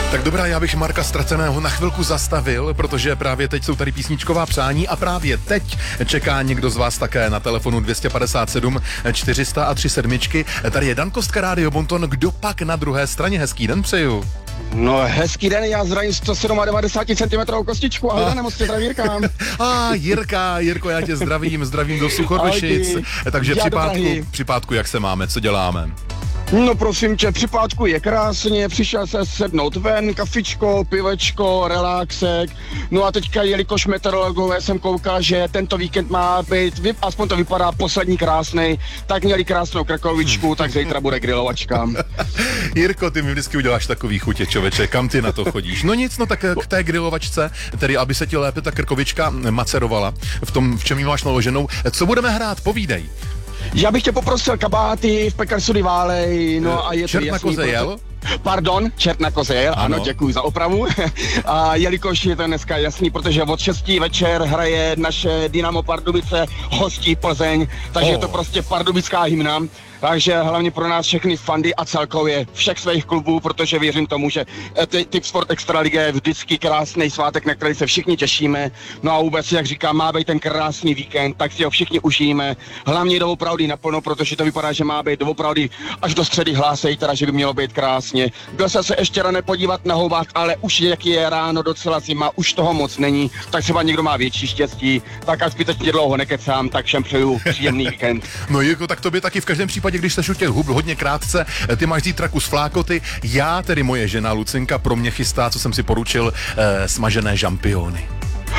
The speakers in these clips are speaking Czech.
Tak dobrá, já bych Marka Ztraceného na chvilku zastavil, protože právě teď jsou tady písničková přání a právě teď čeká někdo z vás také na telefonu 257 400 a 3 sedmičky. Tady je Dan Kostka, Rádio Bonton, kdo pak na druhé straně? Hezký den přeju. No, hezký den, já zdravím 197 cm kostičku, ahoj, Dane, moc tě zdravím, Jirka. Jirko, já tě zdravím do Suchodošic. Takže při pátku, jak se máme, co děláme? No prosím tě, při pátku je krásně, přišel se sednout ven, kafičko, pivečko, relaxek. No a teďka, jelikož meteorologové jsem koukal, že tento víkend má být, aspoň to vypadá poslední krásnej, tak měli krásnou krakovičku, tak zítra bude grilovačka. Jirko, ty mi vždycky uděláš takový chutě, člověče, kam ty na to chodíš? No nic, no tak k té grilovačce, tedy aby se ti lépe ta krkovička macerovala, v čem ji máš naloženou. Co budeme hrát, povídej. Já bych tě poprosil kabáty v Pekarsudy Válej, no a je to Čert na koze jel? Pardon, čert na koze jel, ano, děkuji za opravu. A jelikož je to dneska jasný, protože od 6 večer hraje naše Dynamo Pardubice, hostí Plzeň, takže je to prostě pardubická hymna. Takže hlavně pro nás všechny fandy a celkově všech svých klubů, protože věřím tomu, že Tip Sport Extraliga je vždycky krásný svátek, na který se všichni těšíme. No a vůbec, jak říkám, má být ten krásný víkend, tak si ho všichni užijeme. Hlavně doopravdy naplno, protože to vypadá, že má být doopravdy až do středy, hlásej teda, že by mělo být krásně. Byl jsem se ještě ráno podívat na houbách, ale už jak je ráno docela zima, už toho moc není, tak třeba někdo má větší štěstí, tak až zbytečně dlouho nekecám, tak všem přeju příjemný víkend. No Jirko, tak tobě taky v každém případě, když seš u těch hub hodně krátce, ty máš zítra kus flákoty, já, tedy moje žena Lucinka, pro mě chystá, co jsem si poručil, smažené žampiony.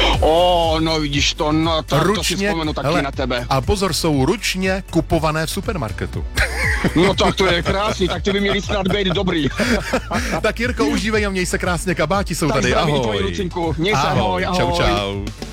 No vidíš to, no to si vzpomenu taky hele, na tebe. A pozor, jsou ručně kupované v supermarketu. No tak to je krásný, tak ty by měli snad být dobrý. Tak Jirko, užívej a měj se krásně, kabáti jsou tak tady, ahoj. Lucinku. Měj se, ahoj. Čau.